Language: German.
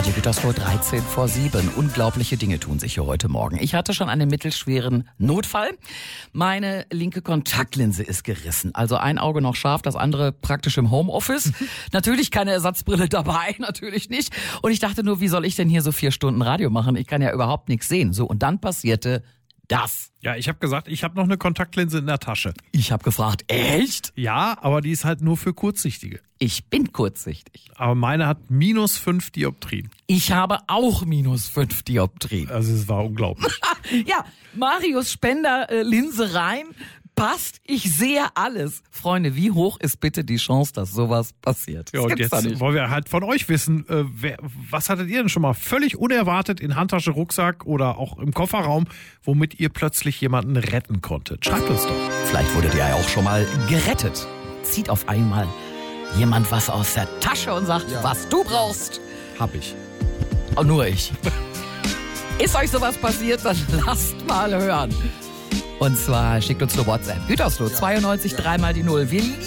Radio Gütersloh 13 vor 7. Unglaubliche Dinge tun sich hier heute Morgen. Ich hatte schon einen mittelschweren Notfall. Meine linke Kontaktlinse ist gerissen. Also ein Auge noch scharf, das andere praktisch im Homeoffice. Natürlich keine Ersatzbrille dabei, natürlich nicht. Und ich dachte nur, wie soll ich denn hier so 4 Stunden Radio machen? Ich kann ja überhaupt nichts sehen. So, und dann passierte das. Ja, ich habe gesagt, ich habe noch eine Kontaktlinse in der Tasche. Ich habe gefragt, echt? Ja, aber die ist halt nur für Kurzsichtige. Ich bin kurzsichtig. Aber meine hat -5 Dioptrien. Ich habe auch -5 Dioptrien. Also es war unglaublich. Ja, Marius Spender, Linse rein. Passt, ich sehe alles. Freunde, wie hoch ist bitte die Chance, dass sowas passiert? Ja, und jetzt wollen wir halt von euch wissen, was hattet ihr denn schon mal völlig unerwartet in Handtasche, Rucksack oder auch im Kofferraum, womit ihr plötzlich jemanden retten konntet? Schreibt uns doch. Vielleicht wurdet ihr ja auch schon mal gerettet. Zieht auf einmal jemand was aus der Tasche und sagt, was du brauchst. Hab ich. Oh, nur ich. Ist euch sowas passiert, dann lasst mal hören. Und zwar schickt uns eine WhatsApp. Gütersloh 92 3 mal die 0. Wir